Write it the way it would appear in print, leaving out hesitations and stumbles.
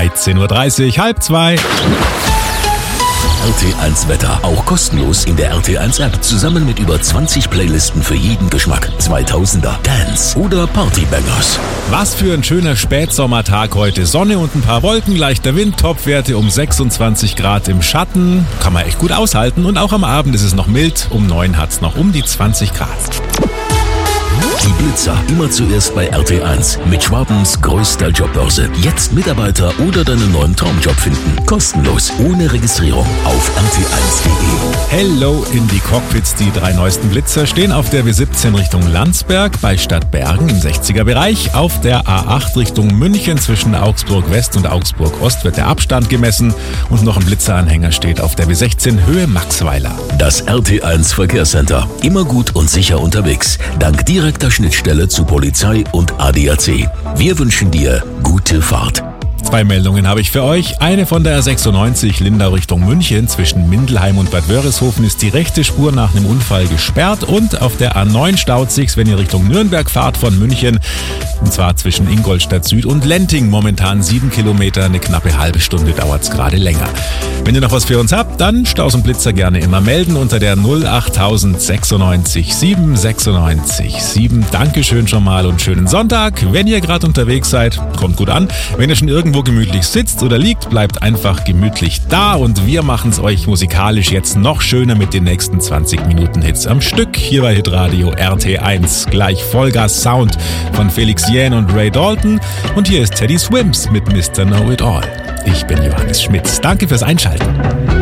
13.30 Uhr, halb zwei. RT1 Wetter, auch kostenlos in der RT1 App, zusammen mit über 20 Playlisten für jeden Geschmack. 2000er, Dance oder Partybangers. Was für ein schöner Spätsommertag heute. Sonne und ein paar Wolken, leichter Wind, Topwerte um 26 Grad im Schatten. Kann man echt gut aushalten und auch am Abend ist es noch mild. Um 9 hat's noch um die 20 Grad. Die Blitzer immer zuerst bei RT1 mit Schwabens größter Jobbörse. Jetzt Mitarbeiter oder deinen neuen Traumjob finden. Kostenlos, ohne Registrierung auf rt1.de. Hello in die Cockpits. Die 3 neuesten Blitzer stehen auf der W17 Richtung Landsberg bei Stadtbergen im 60er Bereich. Auf der A8 Richtung München zwischen Augsburg West und Augsburg Ost wird der Abstand gemessen. Und noch ein Blitzeranhänger steht auf der W16 Höhe Maxweiler. Das RT1 Verkehrscenter. Immer gut und sicher unterwegs. Dank direkter Schnittstelle zu Polizei und ADAC. Wir wünschen dir gute Fahrt. 2 Meldungen habe ich für euch. Eine von der R96 Lindau Richtung München. Zwischen Mindelheim und Bad Wörishofen ist die rechte Spur nach einem Unfall gesperrt. Und auf der A9 staut sich's, wenn ihr Richtung Nürnberg fahrt von München. Und zwar zwischen Ingolstadt Süd und Lenting. Momentan 7 Kilometer, eine knappe halbe Stunde dauert's gerade länger. Wenn ihr noch was für uns habt, dann Staus und Blitzer gerne immer melden unter der 08000 96 7 96 7. Dankeschön schon mal und schönen Sonntag. Wenn ihr gerade unterwegs seid, kommt gut an. Wenn ihr schon irgendwo gemütlich sitzt oder liegt, bleibt einfach gemütlich da und wir machen's euch musikalisch jetzt noch schöner mit den nächsten 20 Minuten Hits am Stück hier bei Hitradio RT1. Gleich Vollgas Sound von Felix Jähn und Ray Dalton und hier ist Teddy Swims mit Mr. Know It All. Ich bin Johannes Schmitz. Danke fürs Einschalten.